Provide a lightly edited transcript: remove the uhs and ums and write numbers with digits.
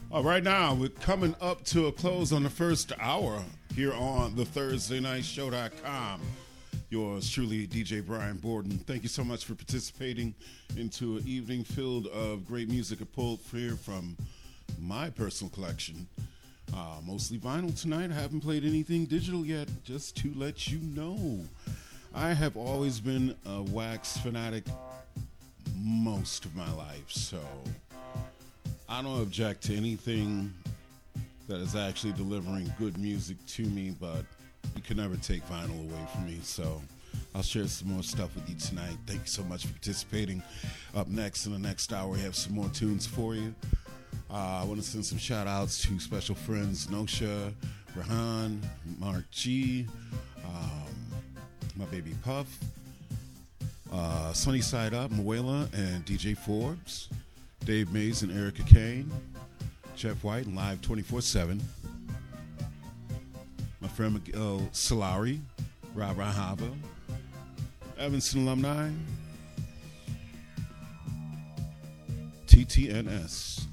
Right now, we're coming up to a close on the first hour here on the ThursdayNightShow.com. Yours truly, DJ Brian Borden. Thank you so much for participating into an evening filled of great music I pulled here from my personal collection. Mostly vinyl tonight. I haven't played anything digital yet, just to let you know. I have always been a wax fanatic most of my life, so I don't object to anything that is actually delivering good music to me, but you can never take vinyl away from me, so I'll share some more stuff with you tonight. Thank you so much for participating. Up next, in the next hour, we have some more tunes for you. I want to send some shout-outs to special friends Nosha, Rahan, Mark G, my baby Puff, Sunny Side Up, Muela, and DJ Forbes, Dave Mays and Erica Kane, Jeff White, and Live 24/7. My friend Miguel Solari, Rob Rahava, Evanston alumni, TTNS.